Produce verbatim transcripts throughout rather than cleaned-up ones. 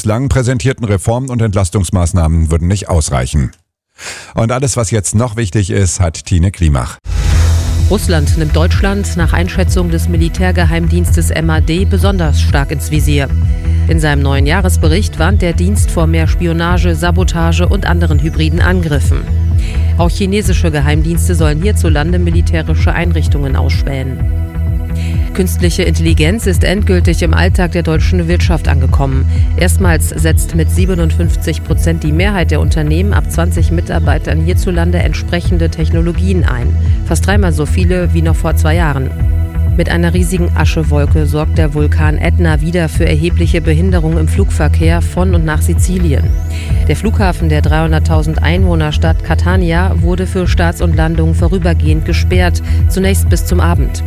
bislang präsentierten Reform- und Entlastungsmaßnahmen würden nicht ausreichen. Und alles, was jetzt noch wichtig ist, hat Tine Klimach. Russland nimmt Deutschland nach Einschätzung des Militärgeheimdienstes M A D besonders stark ins Visier. In seinem neuen Jahresbericht warnt der Dienst vor mehr Spionage, Sabotage und anderen hybriden Angriffen. Auch chinesische Geheimdienste sollen hierzulande militärische Einrichtungen ausspähen. Künstliche Intelligenz ist endgültig im Alltag der deutschen Wirtschaft angekommen. Erstmals setzt mit siebenundfünfzig Prozent die Mehrheit der Unternehmen ab zwanzig Mitarbeitern hierzulande entsprechende Technologien ein. Fast dreimal so viele wie noch vor zwei Jahren. Mit einer riesigen Aschewolke sorgt der Vulkan Ätna wieder für erhebliche Behinderungen im Flugverkehr von und nach Sizilien. Der Flughafen der dreihunderttausend Einwohnerstadt Catania wurde für Starts und Landungen vorübergehend gesperrt, zunächst bis zum Abend.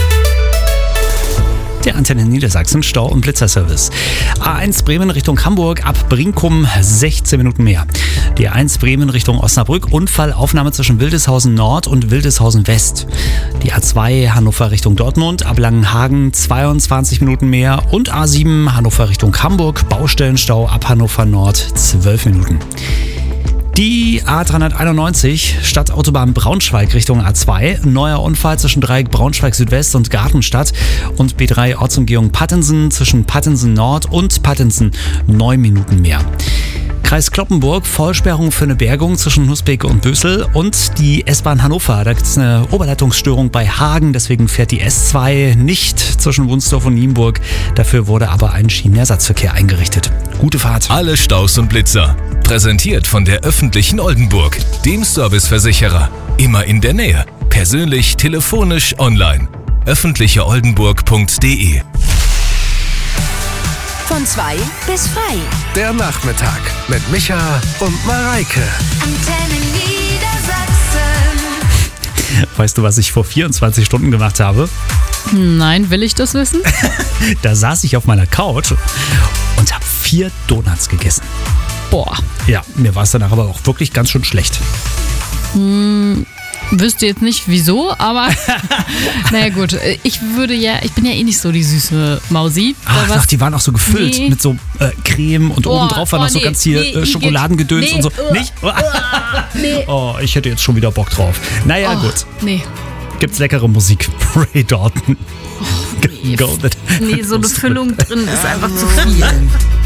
Der Antenne Niedersachsen Stau- und Blitzerservice. A eins Bremen Richtung Hamburg ab Brinkum sechzehn Minuten mehr. Die A eins Bremen Richtung Osnabrück Unfallaufnahme zwischen Wildeshausen Nord und Wildeshausen West. Die A zwei Hannover Richtung Dortmund ab Langenhagen zweiundzwanzig Minuten mehr und A sieben Hannover Richtung Hamburg Baustellenstau ab Hannover Nord zwölf Minuten. Die A dreihunderteinundneunzig Stadtautobahn Braunschweig Richtung A zwei, neuer Unfall zwischen Dreieck Braunschweig Südwest und Gartenstadt und B drei Ortsumgehung Pattensen zwischen Pattensen Nord und Pattensen neun Minuten mehr. Kreis Cloppenburg, Vollsperrung für eine Bergung zwischen Nussbeke und Bösel und die S-Bahn Hannover. Da gibt es eine Oberleitungsstörung bei Hagen, deswegen fährt die S zwei nicht zwischen Wunsdorf und Nienburg. Dafür wurde aber ein Schienenersatzverkehr eingerichtet. Gute Fahrt. Alle Staus und Blitzer. Präsentiert von der öffentlichen Oldenburg, dem Serviceversicherer. Immer in der Nähe. Persönlich, telefonisch, online. öffentliche oldenburg punkt de. Von zwei bis frei. Der Nachmittag mit Micha und Mareike. Antenne Niedersachsen. Weißt du, was ich vor vierundzwanzig Stunden gemacht habe? Nein, will ich das wissen? Da saß ich auf meiner Couch und habe vier Donuts gegessen. Boah. Ja, mir war es danach aber auch wirklich ganz schön schlecht. Hm, wüsste jetzt nicht wieso, aber naja gut, ich würde ja, ich bin ja eh nicht so die süße Mausi. Ach, ach, die waren auch so gefüllt nee. mit so äh, Creme und Oh, obendrauf war oh, noch so nee, ganz hier nee, äh, Schokoladengedöns nee, und so. uh, Nicht? uh, nee. Oh, ich hätte jetzt schon wieder Bock drauf. Naja, Oh, gut. Nee. Gibt's leckere Musik. Ray Dalton. Nee, Go that. nee, so eine Füllung drin ist einfach zu viel.